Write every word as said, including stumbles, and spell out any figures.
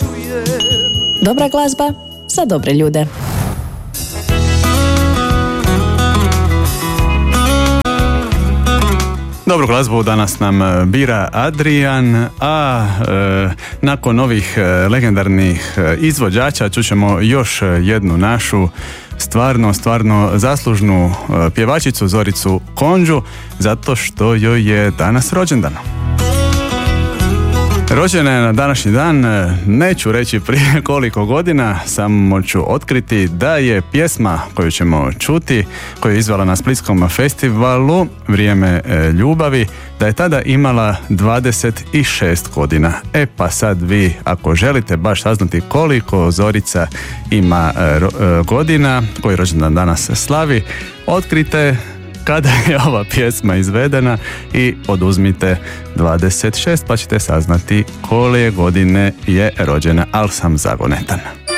Dobra glazba za dobre ljude. Dobru glazbu danas nam bira Adrian, a e, nakon ovih e, legendarnih e, izvođača čućemo još jednu našu stvarno, stvarno zaslužnu e, pjevačicu Zoricu Konđu, zato što joj je danas rođendan. Rođena je na današnji dan, neću reći prije koliko godina, samo ću otkriti da je pjesma koju ćemo čuti, koju je izvala na Splitskom festivalu Vrijeme ljubavi, da je tada imala dvadeset šest godina. E pa sad vi, ako želite baš saznati koliko Zorica ima godina, koji rođendan danas slavi, otkrite kada je ova pjesma izvedena i oduzmite dvadeset šest pa ćete saznati koje godine je rođena, ali sam zagonetan.